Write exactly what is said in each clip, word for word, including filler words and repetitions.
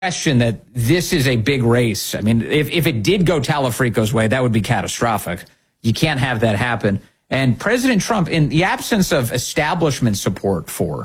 question that this is a big race. I mean, if, if it did go Talafrico's way, that would be catastrophic. You can't have that happen. And President Trump, in the absence of establishment support for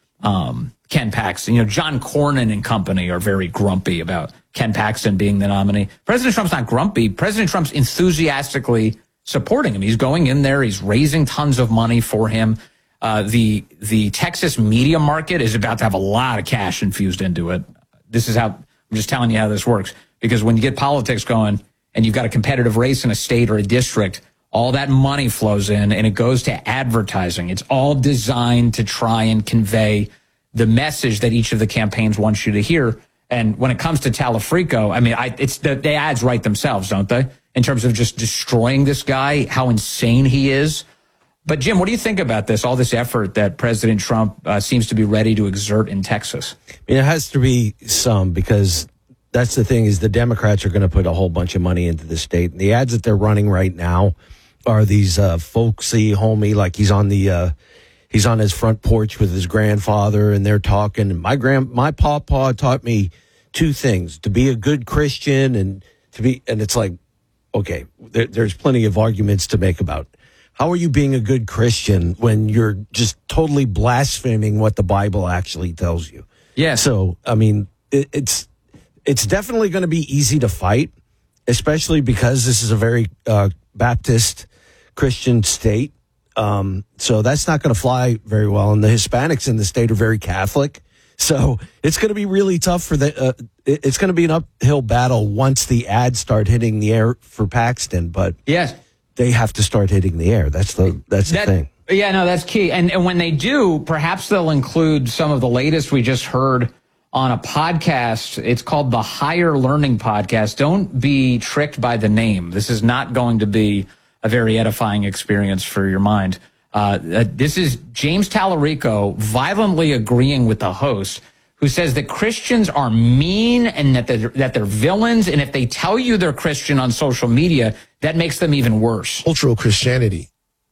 um, Ken Paxton, you know, John Cornyn and company are very grumpy about Ken Paxton being the nominee. President Trump's not grumpy. President Trump's enthusiastically supporting him. He's going in there. He's raising tons of money for him. Uh, the the Texas media market is about to have a lot of cash infused into it. This is how, I'm just telling you how this works. Because when you get politics going and you've got a competitive race in a state or a district, all that money flows in and it goes to advertising. It's all designed to try and convey the message that each of the campaigns wants you to hear. And when it comes to Talafrico, I mean, I, it's the, the ads write themselves, don't they? In terms of just destroying this guy, how insane he is. But Jim, what do you think about this, all this effort that President Trump uh, seems to be ready to exert in Texas? I mean, it has to be some, because that's the thing, is the Democrats are going to put a whole bunch of money into the state. And the ads that they're running right now are these uh, folksy, homey, like he's on the uh, he's on his front porch with his grandfather, and they're talking. And my grand, my pawpaw taught me two things: to be a good Christian and to be. And it's like, okay, there, there's plenty of arguments to make about how are you being a good Christian when you're just totally blaspheming what the Bible actually tells you. Yeah. So I mean, it, it's it's definitely going to be easy to fight, especially because this is a very uh, Baptist Christian state. Um, so that's not going to fly very well. And the Hispanics in the state are very Catholic. So it's going to be really tough for the, uh, it's going to be an uphill battle once the ads start hitting the air for Paxton. But yes, they have to start hitting the air. That's the, that's that, the thing. Yeah, no, that's key. And, and when they do, perhaps they'll include some of the latest we just heard on a podcast. It's called the Higher Learning Podcast. Don't be tricked by the name. This is not going to be a very edifying experience for your mind. Uh, this is James Talarico violently agreeing with the host, who says that Christians are mean and that they're, that they're villains. And if they tell you they're Christian on social media, that makes them even worse. Cultural Christianity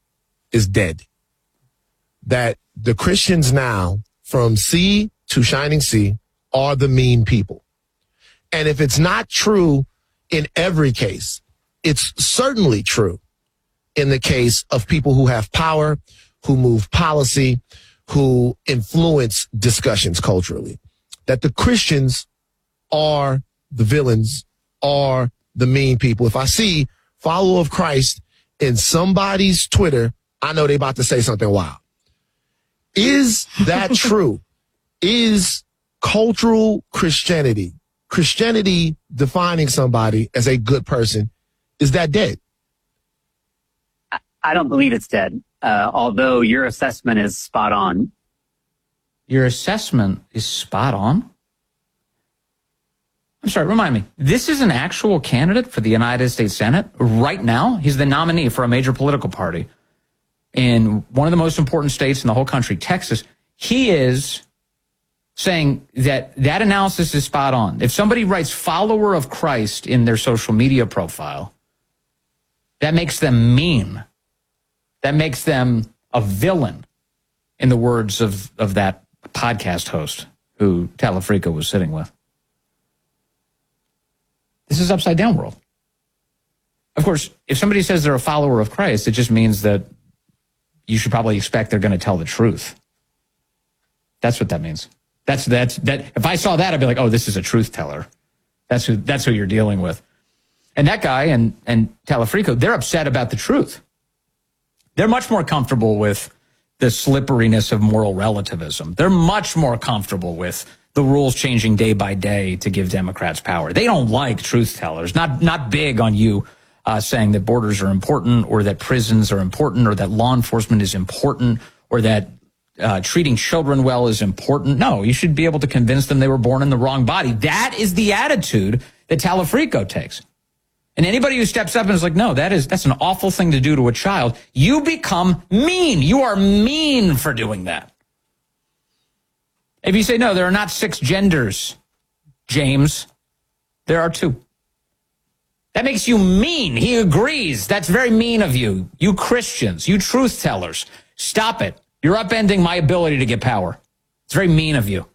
is dead. That the Christians now, from sea to shining sea, are the mean people. And if it's not true in every case, it's certainly true in the case of people who have power, who move policy, who influence discussions culturally. That the Christians are the villains, are the mean people. If I see follower of Christ in somebody's Twitter, I know they're about to say something wild. Is that true? Is cultural Christianity, Christianity defining somebody as a good person, is that dead? I don't believe it's dead, uh, although your assessment is spot on. Your assessment is spot on? I'm sorry, remind me. This is an actual candidate for the United States Senate right now? He's the nominee for a major political party in one of the most important states in the whole country, Texas. He is saying that that analysis is spot on. If somebody writes follower of Christ in their social media profile, that makes them mean. That makes them a villain, in the words of, of that podcast host who Talafrico was sitting with. This is upside down world. Of course, if somebody says they're a follower of Christ, it just means that you should probably expect they're going to tell the truth. That's what that means. That's that's that. If I saw that, I'd be like, oh, this is a truth teller. That's who that's who you're dealing with. And that guy and and Talafrico, they're upset about the truth. They're much more comfortable with the slipperiness of moral relativism. They're much more comfortable with the rules changing day by day to give Democrats power. They don't like truth tellers. Not not big on you uh, saying that borders are important, or that prisons are important, or that law enforcement is important, or that uh, treating children well is important. No, you should be able to convince them they were born in the wrong body. That is the attitude that Talafrico takes. And anybody who steps up and is like, no, that is, that's an awful thing to do to a child, you become mean. You are mean for doing that. If you say, no, there are not six genders, James, there are two. That makes you mean. He agrees. That's very mean of you. You Christians, you truth tellers, stop it. You're upending my ability to get power. It's very mean of you.